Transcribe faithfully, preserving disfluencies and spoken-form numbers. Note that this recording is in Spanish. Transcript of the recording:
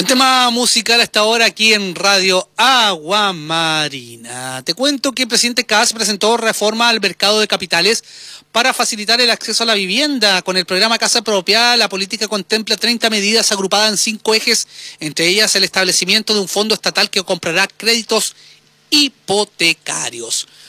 Buen tema musical hasta ahora aquí en Radio Agua Marina. Te cuento que el presidente Kast presentó reforma al mercado de capitales para facilitar el acceso a la vivienda. Con el programa Casa Propia, la política contempla treinta medidas agrupadas en cinco ejes, entre ellas el establecimiento de un fondo estatal que comprará créditos hipotecarios.